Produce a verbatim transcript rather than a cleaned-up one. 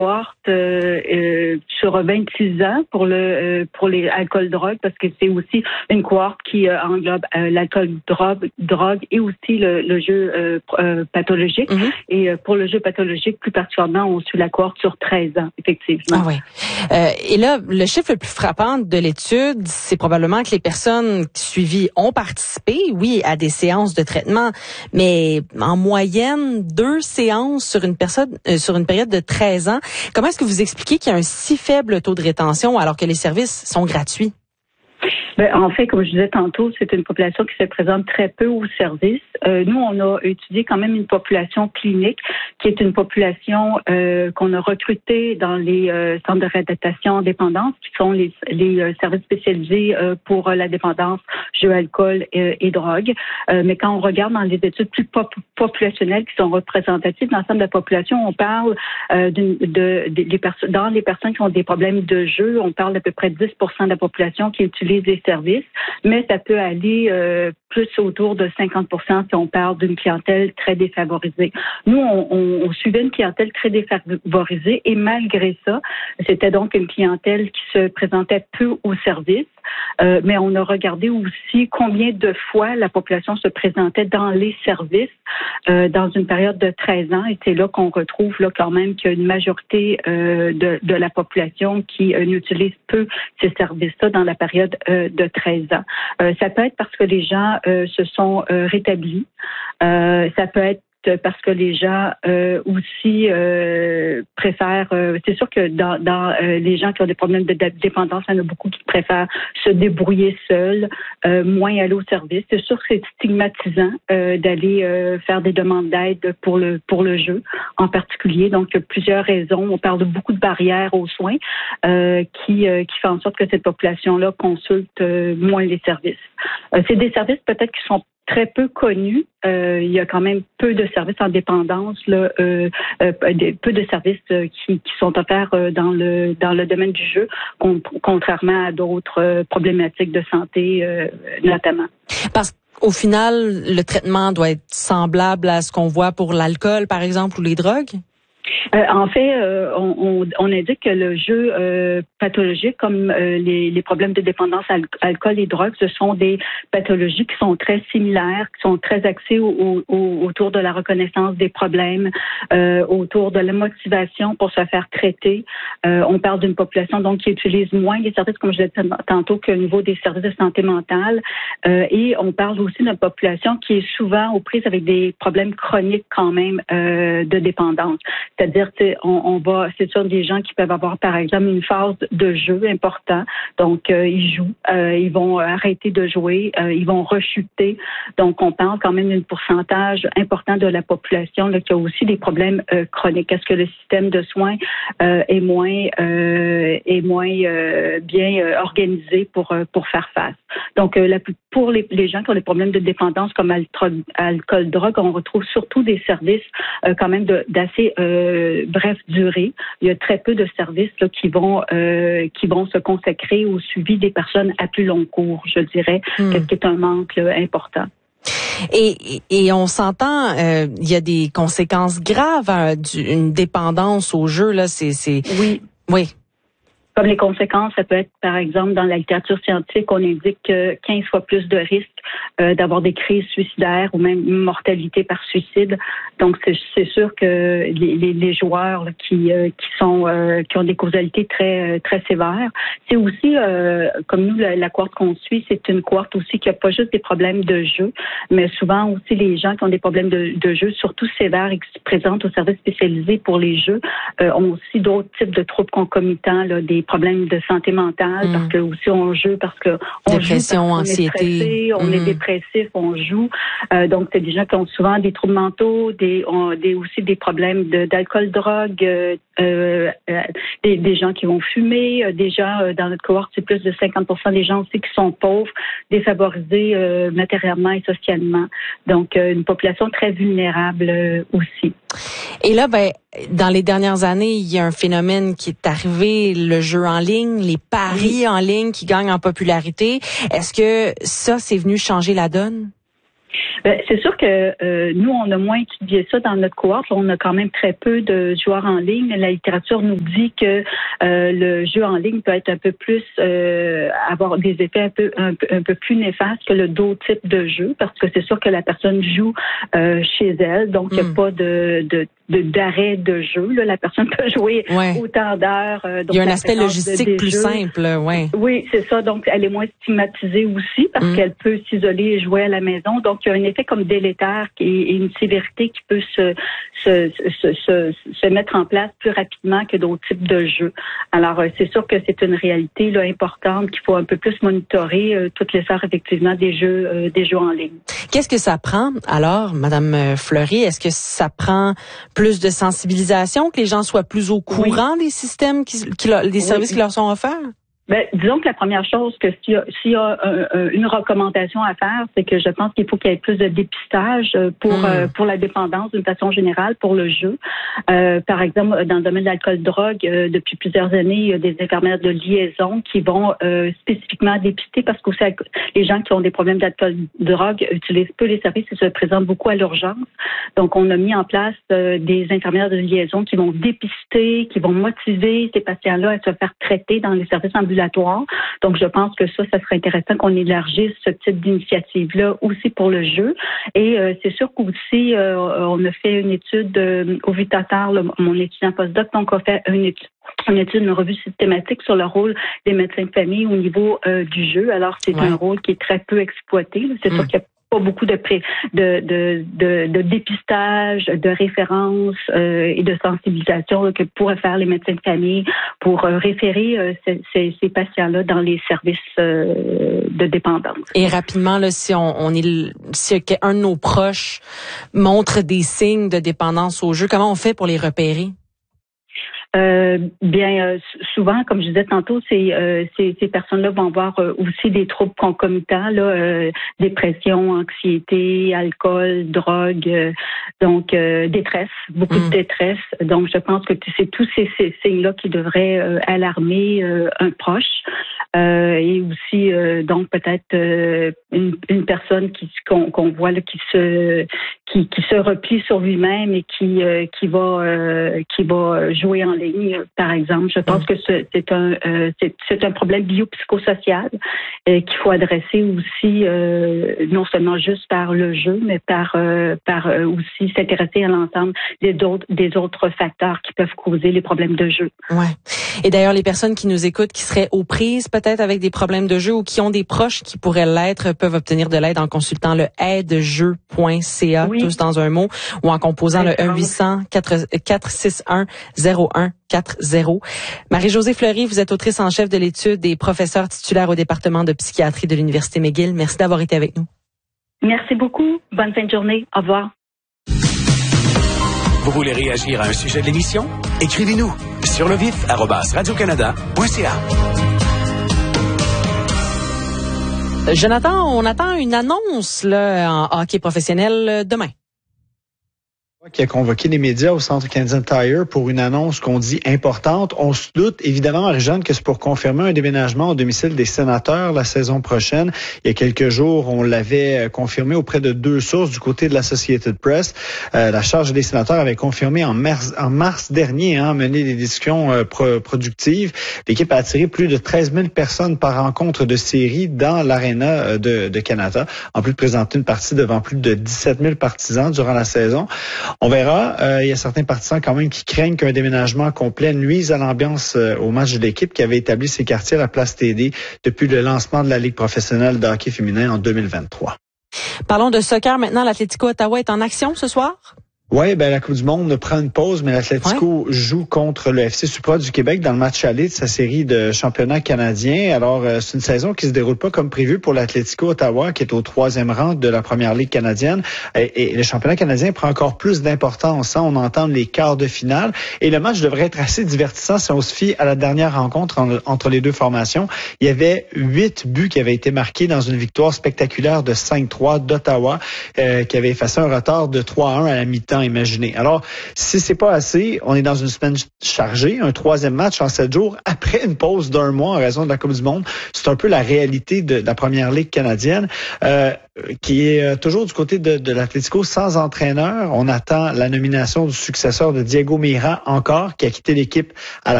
cohorte euh, euh, sur vingt-six ans pour le euh, pour les alcool drogue parce que c'est aussi une cohorte qui euh, englobe euh, l'alcool drogue drogue et aussi le, le jeu euh, euh, pathologique. Mm-hmm. Et euh, pour le jeu pathologique, plus particulièrement, on suit la cohorte sur treize ans, effectivement. Ah oui. Euh, et là, le chiffre le plus frappant de l'étude, c'est probablement que les personnes suivies ont participé, oui, à des séances de traitement, mais en moyenne, deux séances sur une personne, euh, sur une période de treize ans. Comment est-ce que vous expliquez qu'il y a un si faible taux de rétention alors que les services sont gratuits? Ben, en fait, comme je disais tantôt, c'est une population qui se présente très peu au service. Euh, nous, on a étudié quand même une population clinique qui est une population euh, qu'on a recrutée dans les euh, centres de réadaptation en dépendance, qui sont les, les euh, services spécialisés euh, pour euh, la dépendance, jeu, alcool euh, et drogue. Euh, mais quand on regarde dans les études plus pop- populationnelles qui sont représentatives de l'ensemble de la population, on parle euh, de, de, de, des perso- dans les personnes qui ont des problèmes de jeu, on parle d'à peu près dix pour cent de la population qui utilise les services, mais ça peut aller euh, plus autour de cinquante pour cent si on parle d'une clientèle très défavorisée. Nous, on, on, on suivait une clientèle très défavorisée et malgré ça, c'était donc une clientèle qui se présentait peu au service, euh, mais on a regardé aussi combien de fois la population se présentait dans les services euh, dans une période de treize ans et c'est là qu'on retrouve là quand même qu'il y a une majorité euh, de, de la population qui euh, n'utilise peu ces services-là dans la période euh, de treize ans. Euh, ça peut être parce que les gens euh, se sont euh, rétablis. Euh, ça peut être parce que les gens euh, aussi euh, préfèrent, euh, c'est sûr que dans, dans euh, les gens qui ont des problèmes de dépendance, il y en a beaucoup qui préfèrent se débrouiller seuls, euh, moins aller au service. C'est sûr que c'est stigmatisant euh, d'aller euh, faire des demandes d'aide pour le pour le jeu en particulier. Donc, il y a plusieurs raisons. On parle de beaucoup de barrières aux soins euh, qui euh, qui fait en sorte que cette population-là consulte euh, moins les services. Euh, c'est des services peut-être qui sont très peu connus. Euh, il y a quand même peu de services en dépendance, là, euh, euh, peu de services euh, qui, qui sont offerts euh, dans le dans le domaine du jeu, con, contrairement à d'autres euh, problématiques de santé, euh, notamment. Parce qu'au final, le traitement doit être semblable à ce qu'on voit pour l'alcool, par exemple, ou les drogues? Euh, en fait, euh, on, on, on indique que le jeu euh, pathologique, comme euh, les, les problèmes de dépendance à alcool et drogue, ce sont des pathologies qui sont très similaires, qui sont très axées au, au, autour de la reconnaissance des problèmes, euh, autour de la motivation pour se faire traiter. Euh, on parle d'une population donc qui utilise moins les services, comme je l'ai dit tantôt, qu'au niveau des services de santé mentale. Euh, et on parle aussi d'une population qui est souvent aux prises avec des problèmes chroniques quand même euh, de dépendance. C'est-à-dire, on, on va, c'est sûr des gens qui peuvent avoir, par exemple, une phase de jeu important. Donc, euh, ils jouent, euh, ils vont arrêter de jouer, euh, ils vont rechuter. Donc, on parle quand même d'un pourcentage important de la population là, qui a aussi des problèmes euh, chroniques. Est-ce que le système de soins euh, est moins euh, est moins euh, bien euh, organisé pour euh, pour faire face? Donc, euh, la, pour les, les gens qui ont des problèmes de dépendance comme alcool, alcool drogue, on retrouve surtout des services euh, quand même de, d'assez euh, bref durée. Il y a très peu de services là, qui vont euh, qui vont se consacrer au suivi des personnes à plus long cours, je dirais, mmh. ce qui est un manque là, important. Et, et on s'entend, euh, il y a des conséquences graves à une dépendance au jeu là. C'est, c'est... Oui. Oui. Comme les conséquences, ça peut être, par exemple, dans la littérature scientifique, on indique que quinze fois plus de risques euh, d'avoir des crises suicidaires ou même une mortalité par suicide. Donc, c'est, c'est sûr que les, les, les joueurs là, qui, euh, qui sont euh, qui ont des causalités très très sévères. C'est aussi, euh, comme nous, la, la cohorte qu'on suit, c'est une cohorte aussi qui n'a pas juste des problèmes de jeu, mais souvent aussi les gens qui ont des problèmes de, de jeu, surtout sévères et qui se présentent au service spécialisé pour les jeux, euh, ont aussi d'autres types de troubles concomitants, là, des problèmes de santé mentale, mmh. parce que aussi on joue, parce que on Dépression, joue, parce qu'on anxiété. est stressé, on mmh. est dépressif, on joue. Euh, donc c'est des gens qui ont souvent des troubles mentaux, des, ont, des aussi des problèmes de, d'alcool, drogue, euh, euh, des, des gens qui vont fumer, euh, des gens euh, dans notre cohorte, c'est plus de cinquante pour cent des gens aussi qui sont pauvres, défavorisés euh, matériellement et socialement. Donc euh, une population très vulnérable euh, aussi. Et là, ben, dans les dernières années, il y a un phénomène qui est arrivé, le jeu en ligne, les paris oui. en ligne qui gagnent en popularité. Est-ce que ça, c'est venu changer la donne? Ben, c'est sûr que euh, nous, on a moins étudié ça dans notre cohorte. On a quand même très peu de joueurs en ligne. La littérature nous dit que euh, le jeu en ligne peut être un peu plus, euh, avoir des effets un peu, un peu, un peu plus néfastes que le d'autres types de jeux, parce que c'est sûr que la personne joue euh, chez elle, donc il n'y a mm. pas de, de De, d'arrêt de jeu. Là. La personne peut jouer ouais. autant d'heures. Euh, donc il y a un aspect logistique plus jeux. simple. Ouais. Oui, c'est ça. Donc, elle est moins stigmatisée aussi parce mm. qu'elle peut s'isoler et jouer à la maison. Donc, il y a un effet comme délétère et une sévérité qui peut se, se, se, se, se mettre en place plus rapidement que d'autres types de jeux. Alors, c'est sûr que c'est une réalité là, importante qu'il faut un peu plus monitorer euh, toutes les heures, effectivement, des jeux, euh, des jeux en ligne. Qu'est-ce que ça prend, alors, Madame Fleury? Est-ce que ça prend plus de sensibilisation, que les gens soient plus au courant oui. des systèmes, qui, qui, des services oui. qui leur sont offerts? Ben, disons que la première chose, que s'il y a, s'il y a euh, une recommandation à faire, c'est que je pense qu'il faut qu'il y ait plus de dépistage pour mmh. euh, pour la dépendance d'une façon générale, pour le jeu. Euh, par exemple, dans le domaine de l'alcool-drogue, euh, depuis plusieurs années, il y a des infirmières de liaison qui vont euh, spécifiquement dépister parce que les gens qui ont des problèmes d'alcool-drogue utilisent peu les services et se présentent beaucoup à l'urgence. Donc, on a mis en place euh, des infirmières de liaison qui vont dépister, qui vont motiver ces patients-là à se faire traiter dans les services ambulatoires. Donc, je pense que ça, ça serait intéressant qu'on élargisse ce type d'initiative-là aussi pour le jeu. Et euh, c'est sûr qu'aussi, euh, on a fait une étude euh, au Vitatar, là, mon étudiant postdoc, donc on a fait une étude. Une étude, une revue systématique sur le rôle des médecins de famille au niveau euh, du jeu. Alors, c'est ouais. un rôle qui est très peu exploité. Là. C'est mmh. sûr qu'il y a pas beaucoup de, pré, de, de, de, de dépistage, de référence euh, et de sensibilisation là, que pourraient faire les médecins de famille pour euh, référer euh, ces, ces, ces patients-là dans les services euh, de dépendance. Et rapidement, là, si on, on est, si un de nos proches montre des signes de dépendance au jeu, comment on fait pour les repérer? Euh, bien, euh, souvent, comme je disais tantôt, ces, euh, ces, ces personnes-là vont avoir euh, aussi des troubles concomitants, là, euh, dépression, anxiété, alcool, drogue, euh, donc euh, détresse, beaucoup mmh. de détresse. Donc, je pense que c'est tous ces, ces signes-là qui devraient euh, alarmer euh, un proche. Euh, et aussi euh, donc peut-être euh, une, une personne qui qu'on, qu'on voit là, qui se qui, qui se replie sur lui-même et qui euh, qui va euh, qui va jouer en ligne, par exemple. Je pense mmh. que c'est, c'est un euh, c'est, c'est un problème biopsychosocial euh, qu'il faut adresser aussi euh, non seulement juste par le jeu, mais par euh, par euh, aussi s'intéresser à l'ensemble des autres des autres facteurs qui peuvent causer les problèmes de jeu. Ouais. Et d'ailleurs, les personnes qui nous écoutent, qui seraient aux prises peut-être avec des problèmes de jeu ou qui ont des proches qui pourraient l'être, peuvent obtenir de l'aide en consultant le aidejeu point c a, oui. tous dans un mot, ou en composant oui, le un huit cents quatre six un zéro un quatre zéro. Marie-Josée Fleury, vous êtes autrice en chef de l'étude et professeure titulaire au département de psychiatrie de l'Université McGill. Merci d'avoir été avec nous. Merci beaucoup. Bonne fin de journée. Au revoir. Vous voulez réagir à un sujet de l'émission? Écrivez-nous sur le vif arobase radio-canada point c a. Jonathan, on attend une annonce là, en hockey professionnel demain. Qui a convoqué les médias au Centre Canadian Tire pour une annonce qu'on dit importante. On se doute évidemment, Marie-Jeanne, que c'est pour confirmer un déménagement au domicile des sénateurs la saison prochaine. Il y a quelques jours, on l'avait confirmé auprès de deux sources du côté de l'Associated Press. Euh, la charge des sénateurs avait confirmé en mars, en mars dernier, hein, mené des discussions euh, pro- productives. L'équipe a attiré plus de treize mille personnes par rencontre de série dans l'aréna de, de Canada, en plus de présenter une partie devant plus de dix-sept mille partisans durant la saison. On verra. Euh, il y a certains partisans quand même qui craignent qu'un déménagement complet nuise à l'ambiance euh, au match de l'équipe qui avait établi ses quartiers à la Place T D depuis le lancement de la Ligue professionnelle de hockey féminin en deux mille vingt-trois. Parlons de soccer maintenant. L'Atlético Ottawa est en action ce soir? Oui, ben la Coupe du Monde prend une pause, mais l'Atlético ouais. joue contre le F C Supra du Québec dans le match aller de sa série de championnat canadien. Alors, euh, c'est une saison qui se déroule pas comme prévu pour l'Atlético Ottawa, qui est au troisième rang de la première ligue canadienne. Et, et le championnat canadien prend encore plus d'importance. Hein? On entend les quarts de finale. Et le match devrait être assez divertissant si on se fie à la dernière rencontre en, entre les deux formations. Il y avait huit buts qui avaient été marqués dans une victoire spectaculaire de cinq trois d'Ottawa, euh, qui avait effacé un retard de trois à un à la mi-temps temps imaginé. Alors, si c'est pas assez, on est dans une semaine chargée, un troisième match en sept jours, après une pause d'un mois en raison de la Coupe du Monde. C'est un peu la réalité de, de la Première Ligue canadienne, euh, qui est toujours du côté de, de l'Atlético sans entraîneur. On attend la nomination du successeur de Diego Mira encore, qui a quitté l'équipe à la